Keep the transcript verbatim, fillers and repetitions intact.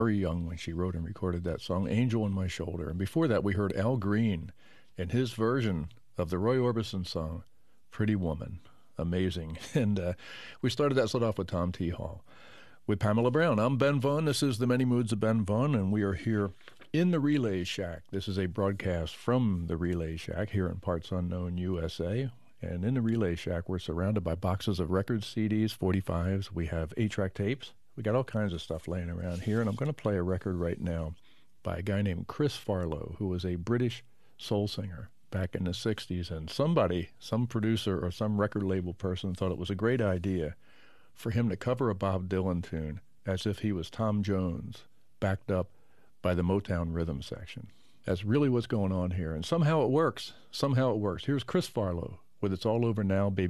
very young when she wrote and recorded that song, Angel on My Shoulder. And before that, we heard Al Green and his version of the Roy Orbison song, Pretty Woman. Amazing. And uh, we started that set off with Tom T. Hall. With Pamela Brown, I'm Ben Vaughn. This is The Many Moods of Ben Vaughn, and we are here in the Relay Shack. This is a broadcast from the Relay Shack here in Parts Unknown, U S A. And in the Relay Shack, we're surrounded by boxes of records, C Ds, forty-fives. We have eight-track tapes. We got all kinds of stuff laying around here, and I'm going to play a record right now by a guy named Chris Farlowe, who was a British soul singer back in the sixties. And somebody, some producer or some record label person thought it was a great idea for him to cover a Bob Dylan tune as if he was Tom Jones, backed up by the Motown rhythm section. That's really what's going on here. And somehow it works. Somehow it works. Here's Chris Farlowe with It's All Over Now, Baby.